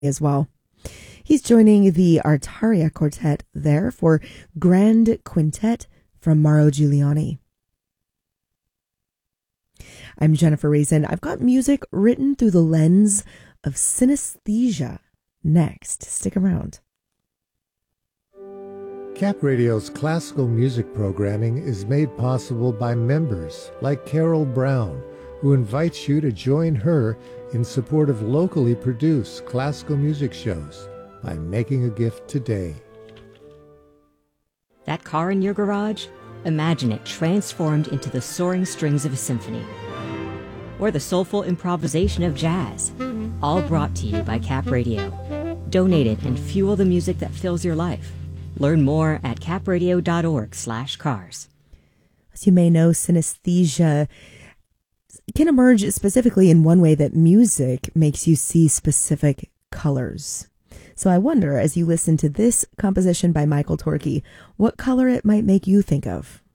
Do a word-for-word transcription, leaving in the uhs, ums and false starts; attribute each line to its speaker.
Speaker 1: as well. He's joining the Artaria Quartet there for Grand Quintet from Mauro Giuliani. I'm Jennifer Reason. I've got music written through the lens of synesthesia next. Stick around.
Speaker 2: Cap Radio's classical music programming is made possible by members like Carol Brown, who invites you to join her in support of locally produced classical music shows by making a gift today.
Speaker 3: That car in your garage? Imagine it transformed into the soaring strings of a symphony. Or the soulful improvisation of jazz. All brought to you by Cap Radio. Donate it and fuel the music that fills your life. Learn more at capradio.org slash cars.
Speaker 1: As you may know, synesthesia can emerge specifically in one way that music makes you see specific colors. So I wonder, as you listen to this composition by Michael Torke, what color it might make you think of.